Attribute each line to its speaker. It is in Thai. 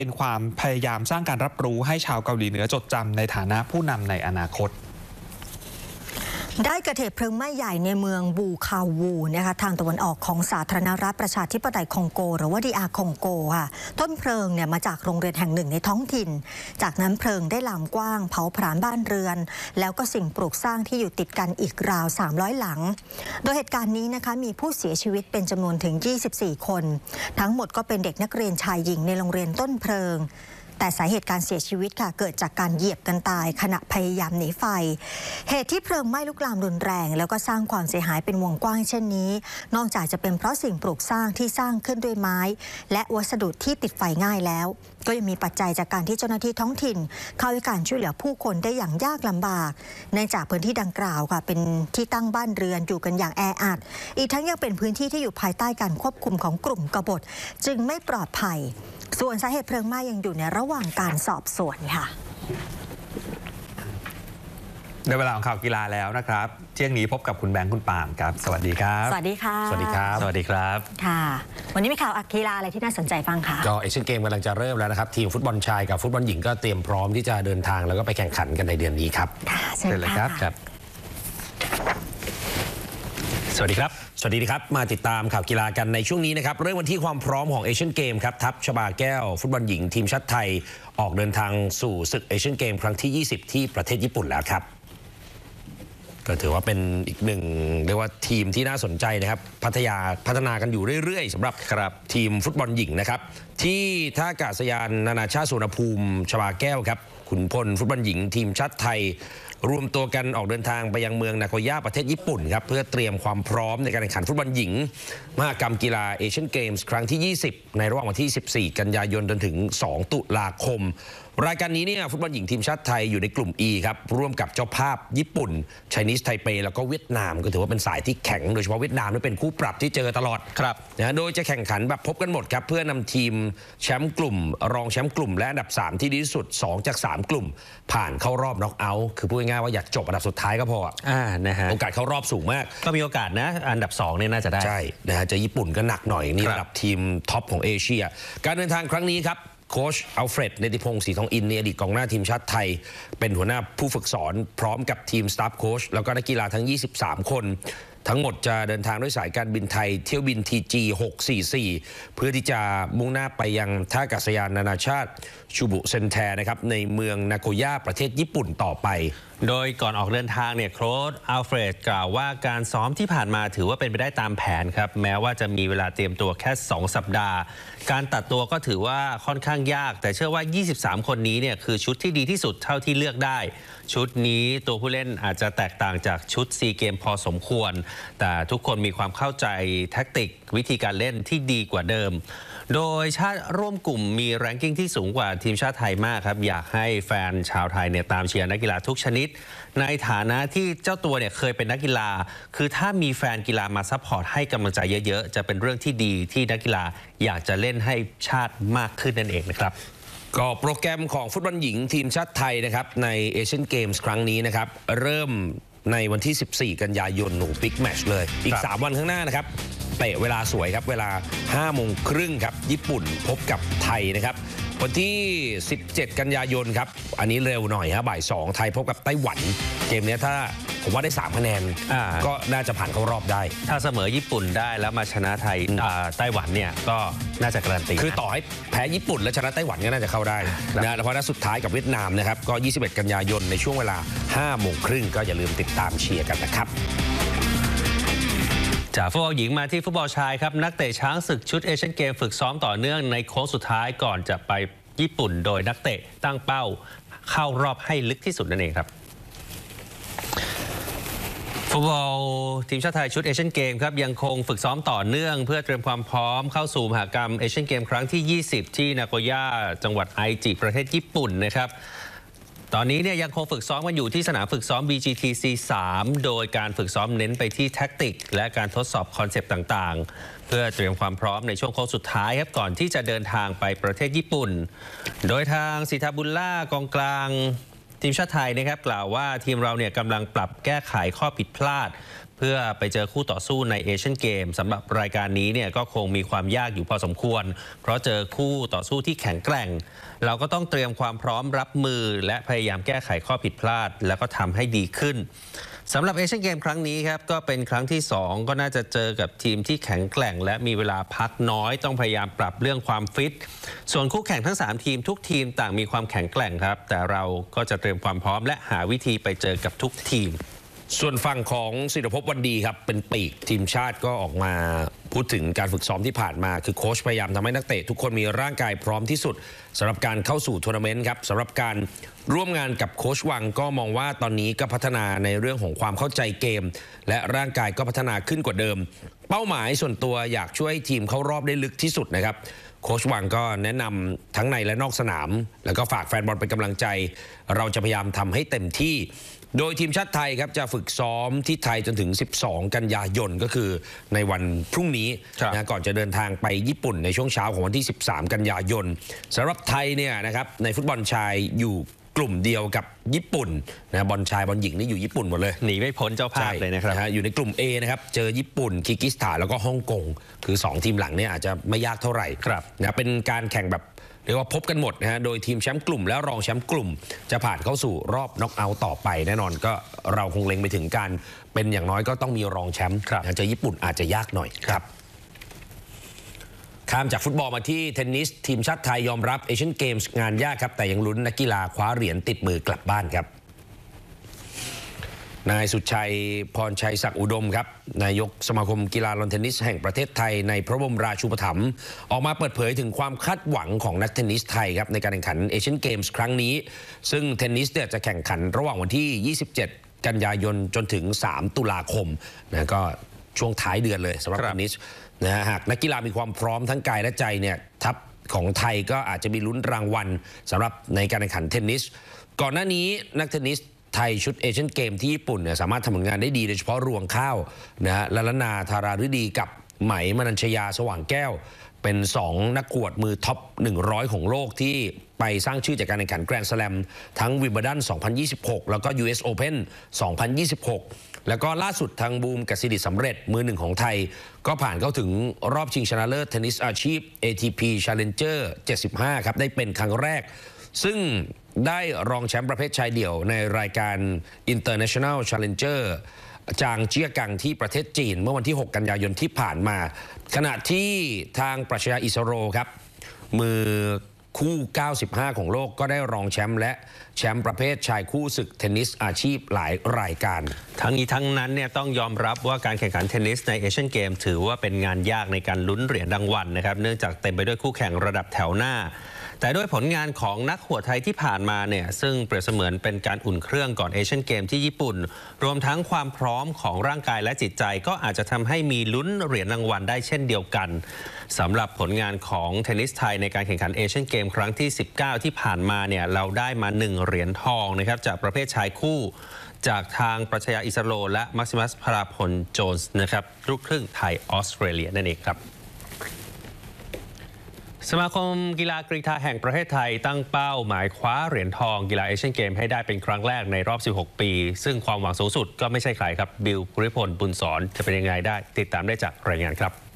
Speaker 1: เป็นความพยายามสร้างการรับรู้ให้ชาวเกาหลีเหนือจดจำในฐานะผู้นำในอนาคต
Speaker 2: ได้กระเหตุเพลิงไหม้ใหญ่ในเมืองบูคาวูนะคะทางตะวันออกของสาธารณรัฐประชาธิปไตยคองโกหรือว่าDRคองโกค่ะต้นเพลิงเนี่ยมาจากโรงเรียนแห่งหนึ่งในท้องถิ่นจากนั้นเพลิงได้ลามกว้างเผาผลาญบ้านเรือนแล้วก็สิ่งปลูกสร้างที่อยู่ติดกันอีกราว300หลังโดยเหตุการณ์นี้นะคะมีผู้เสียชีวิตเป็นจำนวนถึง24คนทั้งหมดก็เป็นเด็กนักเรียนชายหญิงในโรงเรียนต้นเพลิงแต่สาเหตุการเสียชีวิตค่ะเกิดจากการเหยียบกันตายขณะพยายามหนีไฟเหตุที่เพลิงไหม้ลุกลามรุนแรงแล้วก็สร้างความเสียหายเป็นวงกว้างเช่นนี้นอกจากจะเป็นเพราะสิ่งปลูกสร้างที่สร้างขึ้นด้วยไม้และวัสดุที่ติดไฟง่ายแล้วก็ยังมีปัจจัยจากการที่เจ้าหน้าที่ท้องถิ่นเข้าให้การช่วยเหลือผู้คนได้อย่างยากลำบากเนื่องจากพื้นที่ดังกล่าวค่ะเป็นที่ตั้งบ้านเรือนอยู่กันอย่างแออัดอีกทั้งยังเป็นพื้นที่ที่อยู่ภายใต้การควบคุมของกลุ่มกบฏจึงไม่ปลอดภัยส่วนสาเหตุเพลิงไหม้ยังอยู่ในระหว่างการสอบสวนค่ะ
Speaker 1: ในเวลาของข่าวกีฬาแล้วนะครับเที่ยงนี้พบกับคุณแบงค์คุณปาล์มครับสวัสดีครับ
Speaker 2: สวัสดีค่ะ
Speaker 1: สวัสดีครับ
Speaker 3: สวัสดีครับ
Speaker 2: ค่ะวันนี้มีข่าวกีฬาอะไรที่น่าสนใจบ้างคะ
Speaker 3: ก็เอเชียนเกมกำลังจะเริ่มแล้วนะครับทีมฟุตบอลชายกับฟุตบอลหญิงก็เตรียมพร้อมที่จะเดินทางแล้วก็ไปแข่งขันกันในเดือนนี้ครับ
Speaker 2: เชิญเลย
Speaker 3: ครับสวัสดีครับสวัสดีครับมาติดตามข่าวกีฬากันในช่วงนี้นะครับเรื่องวันที่ความพร้อมของเอเชียนเกมครับทัพชบาแก้วฟุตบอลหญิงทีมชาติไทยออกเดินทางสู่ศึกเอเชียนเกมครั้งที่20ที่ประเทศญี่ปุ่นแล้วครับก็ถือว่าเป็นอีกหนึ่งเรียกว่าทีมที่น่าสนใจนะครับพัฒนากันอยู่เรื่อยๆสำหรับทีมฟุตบอลหญิงนะครับที่ท่าอากาศยานนานาชาติสุวรรณภูมิชบาแก้วครับขุนพลฟุตบอลหญิงทีมชาติไทยรวมตัวกันออกเดินทางไปยังเมืองนาโกย่าประเทศญี่ปุ่นครับเพื่อเตรียมความพร้อมในการแข่งขันฟุตบอลหญิงมหกรรมกีฬาเอเชียนเกมส์ครั้งที่20ในระหว่างวันที่14กันยายนจนถึง2ตุลาคมรายการนี้เนี่ยฟุตบอลหญิงทีมชาติไทยอยู่ในกลุ่ม E ครับร่วมกับเจ้าภาพญี่ปุ่นไชนีสไทเปแล้วก็เวียดนามก็ถือว่าเป็นสายที่แข็งโดยเฉพาะเวียดนามนี่เป็นคู่ปรับที่เจอตลอด
Speaker 1: ครับ
Speaker 3: นะโดยจะแข่งขันแบบพบกันหมดครับเพื่อนำทีมแชมป์กลุ่มรองแชมป์กลุ่มและอันดับ3ที่ดีที่สุด2จาก3กลุ่มผ่านเข้ารอบน็อกเอาท์คือพูดง่ายๆว่าอยากจบอันดับสุดท้ายก็พอ
Speaker 1: นะฮะ
Speaker 3: โอกาสเข้ารอบสูงมาก
Speaker 1: ก็มีโอกาสนะอันดับ2เนี่ยน่าจะได้
Speaker 3: ใช่นะฮะจะญี่ปุ่นก็หนักหน่อยนี่ระดับทีมท็อปของเอเชียการเดินทางครั้งนี้ครับโค้ชอัลเฟรดเนติพงศ์ศรีทองอินในอดีตกองหน้าทีมชาติไทยเป็นหัวหน้าผู้ฝึกสอนพร้อมกับทีมสตาฟโค้ชแล้วก็นักกีฬาทั้ง23คนทั้งหมดจะเดินทางด้วยสายการบินไทยเที่ยวบิน TG 644เพื่อที่จะมุ่งหน้าไปยังท่าอากาศยานนานาชาติชูบุเซนแทนะครับในเมืองนาโกย่าประเทศญี่ปุ่นต่อไป
Speaker 1: โดยก่อนออกเดินทางเนี่ยโค้ชอัลเฟรดกล่าวว่าการซ้อมที่ผ่านมาถือว่าเป็นไปได้ตามแผนครับแม้ว่าจะมีเวลาเตรียมตัวแค่2สัปดาห์การตัดตัวก็ถือว่าค่อนข้างยากแต่เชื่อว่า23คนนี้เนี่ยคือชุดที่ดีที่สุดเท่าที่เลือกได้ชุดนี้ตัวผู้เล่นอาจจะแตกต่างจากชุดซีเกมพอสมควรแต่ทุกคนมีความเข้าใจแทคติกวิธีการเล่นที่ดีกว่าเดิมโดยชาติร่วมกลุ่มมีแรงกิ้งที่สูงกว่าทีมชาติไทยมากครับอยากให้แฟนชาวไทยเนี่ยตามเชียร์นักกีฬาทุกชนิดในฐานะที่เจ้าตัวเนี่ยเคยเป็นนักกีฬาคือถ้ามีแฟนกีฬามาซัพพอร์ตให้กำลังใจเยอะๆจะเป็นเรื่องที่ดีที่นักกีฬาอยากจะเล่นให้ชาติมากขึ้นนั่นเองนะครับ
Speaker 3: ก็โปรแกรมของฟุตบอลหญิงทีมชาติไทยนะครับในเอเชียนเกมส์ครั้งนี้นะครับเริ่มในวันที่14กันยายนบิ๊กแมตช์เลยอีก3วันข้างหน้านะครับเตะเวลาสวยครับเวลา 5 โมงครึ่งครับญี่ปุ่นพบกับไทยนะครับวันที่17กันยายนครับอันนี้เร็วหน่อยฮะบ่าย2ไทยพบกับไต้หวันเกมนี้ถ้าผมว่าได้3คะแนนก็น่าจะผ่านเข้ารอบได้
Speaker 1: ถ้าเสมอญี่ปุ่นได้แล้วมาชนะไทยไต้หวันเนี่ยก็น่าจะการันตี
Speaker 3: คือต่อให้แพ้ญี่ปุ่นและชนะไต้หวันก็น่าจะเข้าได้นะเพราะนัดสุดท้ายกับเวียดนามนะครับก็21กันยายนในช่วงเวลา 5 โมงครึ่งก็อย่าลืมติดตามเชียร์กันนะครับ
Speaker 1: จากฟุตบอลหญิงมาที่ฟุตบอลชายครับนักเตะช้างศึกชุดเอเชียนเกมฝึกซ้อมต่อเนื่องในโค้งสุดท้ายก่อนจะไปญี่ปุ่นโดยนักเตะตั้งเป้าเข้ารอบให้ลึกที่สุดนั่นเองครับฟุตบอลทีมชาติไทยชุดเอเชียนเกมครับยังคงฝึกซ้อมต่อเนื่องเพื่อเตรียมความพร้อมเข้าสู่มหกรรมเอเชียนเกมครั้งที่20ที่นาโกย่าจังหวัดไอจิประเทศญี่ปุ่นนะครับตอนนี้เนี่ยยังคงฝึกซ้อมกันอยู่ที่สนามฝึกซ้อม BGTC 3 โดยการฝึกซ้อมเน้นไปที่แท็กติกและการทดสอบคอนเซปต์ต่างๆเพื่อเตรียมความพร้อมในช่วงโค้งสุดท้ายครับก่อนที่จะเดินทางไปประเทศญี่ปุ่นโดยทางสิทธาบุญล่ากองกลางทีมชาติไทยนะครับกล่าวว่าทีมเราเนี่ยกำลังปรับแก้ไขข้อผิดพลาดเพื่อไปเจอคู่ต่อสู้ในเอเชียนเกมสำหรับรายการนี้เนี่ยก็คงมีความยากอยู่พอสมควรเพราะเจอคู่ต่อสู้ที่แข็งแกร่งเราก็ต้องเตรียมความพร้อมรับมือและพยายามแก้ไขข้อผิดพลาดแล้วก็ทำให้ดีขึ้นสำหรับเอเชียนเกมครั้งนี้ครับก็เป็นครั้งที่ 2ก็น่าจะเจอกับทีมที่แข็งแกร่งและมีเวลาพักน้อยต้องพยายามปรับเรื่องความฟิตส่วนคู่แข่งทั้ง3ทีมทุกทีมต่างมีความแข็งแกร่งครับแต่เราก็จะเตรียมความพร้อมและหาวิธีไปเจอกับทุกทีม
Speaker 3: ส่วนฝั่งของศิรภพ วันดีครับเป็นปีกทีมชาติก็ออกมาพูดถึงการฝึกซ้อมที่ผ่านมาคือโค้ชพยายามทำให้นักเตะทุกคนมีร่างกายพร้อมที่สุดสำหรับการเข้าสู่ทัวร์นาเมนต์ครับสำหรับการร่วมงานกับโค้ชวังก็มองว่าตอนนี้ก็พัฒนาในเรื่องของความเข้าใจเกมและร่างกายก็พัฒนาขึ้นกว่าเดิมเป้าหมายส่วนตัวอยากช่วยทีมเข้ารอบได้ลึกที่สุดนะครับโค้ชวังก็แนะนำทั้งในและนอกสนามแล้วก็ฝากแฟนบอลเป็นกำลังใจเราจะพยายามทำให้เต็มที่โดยทีมชาติไทยครับจะฝึกซ้อมที่ไทยจนถึง12 กันยายนก็คือในวันพรุ่งนี้นะก่อนจะเดินทางไปญี่ปุ่นในช่วงเช้าของวันที่13 กันยายนสำหรับไทยเนี่ยนะครับในฟุตบอลชายอยู่กลุ่มเดียวกับญี่ปุ่นนะบอลชายบอลหญิงนี่อยู่ญี่ปุ่นหมดเลย
Speaker 1: หนีไม่พ้นเจ้าภาพเลยนะครับ
Speaker 3: อยู่ในกลุ่ม A นะครับเจอญี่ปุ่นคีร์กิสถานแล้วก็ฮ่องกงคือ2ทีมหลังเนี่ยอาจจะไม่ยากเท่าไหร่นะเป็นการแข่งแบบเรียกว่าพบกันหมดนะฮะโดยทีมแชมป์กลุ่มและรองแชมป์กลุ่มจะผ่านเข้าสู่รอบน็อกเอาท์ต่อไปแน่นอนก็เราคงเล็งไปถึงการเป็นอย่างน้อยก็ต้องมีรองแชมป์เจอญี่ปุ่นอาจจะยากหน่อยครับข้ามจากฟุตบอลมาที่เทนนิสทีมชาติไทยยอมรับเอเชียนเกมส์งานยากครับแต่ยังลุ้นนักกีฬาคว้าเหรียญติดมือกลับบ้านครับนายสุชัยพรชัยศักดิ์อุดมครับนายกสมาคมกีฬาลานเทนนิสแห่งประเทศไทยในพระบรมราชูปถัมภ์ออกมาเปิดเผยถึงความคาดหวังของนักเทนนิสไทยครับในการแข่งขันเอเชียนเกมส์ครั้งนี้ซึ่งเทนนิสเนี่ยจะแข่งขันระหว่างวันที่ 27 กันยายนจนถึง 3 ตุลาคมนะก็ช่วงท้ายเดือนเลยสำหรับเทนนิสนะหากนักกีฬามีความพร้อมทั้งกายและใจเนี่ยทัพของไทยก็อาจจะมีลุ้นรางวัลสำหรับในการแข่งขันเทนนิสก่อนหน้านี้นักเทนนิสไทยชุดเอเชียนเกมที่ญี่ปุ่นเนี่ยสามารถทำผลงานได้ดีโดยเฉพาะรวงข้าวนะฮะละนาธาราฤดีกับไหมมนัญชยาสว่างแก้วเป็น2นักกวดมือท็อป100ของโลกที่ไปสร้างชื่อจากการแข่งขันแกรนด์สแลมทั้งวิมเบิลดัน 2026 แล้วก็ US Open 2026 แล้วก็ล่าสุดทางบูมกสิริสำเร็จมือหนึ่งของไทยก็ผ่านเข้าถึงรอบชิงชนะเลิศเทนนิสอาชีพ ATP Challenger 75 ครับได้เป็นครั้งแรกซึ่งได้รองแชมป์ประเภทชายเดี่ยวในรายการ International Challenger จางเจี้ยกังที่ประเทศจีนเมื่อวันที่ 6 กันยายนที่ผ่านมาขณะที่ทางปรัชญาอิสโรครับมือคู่ 95 ของโลกก็ได้รองแชมป์และแชมป์ประเภทชายคู่ศึกเทนนิสอาชีพหลายรายการ
Speaker 1: ทั้งนี้ทั้งนั้นเนี่ยต้องยอมรับว่าการแข่งขันเทนนิสในเอเชียนเกมถือว่าเป็นงานยากในการลุ้นเหรียญรางวัลนะครับเนื่องจากเต็มไปด้วยคู่แข่งระดับแถวหน้าแต่ด้วยผลงานของนักหัวไทยที่ผ่านมาเนี่ยซึ่งเปรียบเสมือนเป็นการอุ่นเครื่องก่อนเอเชียนเกมที่ญี่ปุ่นรวมทั้งความพร้อมของร่างกายและจิตใจก็อาจจะทำให้มีลุ้นเหรียญรางวัลได้เช่นเดียวกันสำหรับผลงานของเทนนิสไทยในการแข่งขันเอเชียนเกมครั้งที่ 19 ที่ผ่านมาเนี่ยเราได้มา1เหรียญทองนะครับจากประเภทชายคู่จากทางปรัชญาอิสโรและมักซิมัสพราพลโจนส์นะครับลูกครึ่งไทยออสเตรเลียนั่นเองครับสมาคมกีฬากรีฑาแห่งประเทศไทยตั้งเป้าหมายคว้าเหรียญทองกีฬาเอเชียนเกมให้ได้เป็นครั้งแรกในรอบ 16 ปีซึ่งความหวังสูงสุดก็ไม่ใช่ใครครับบิล ภูริพล บุญสอนจะเป็นยังไงได้ติดตามได้จากรายงานครับ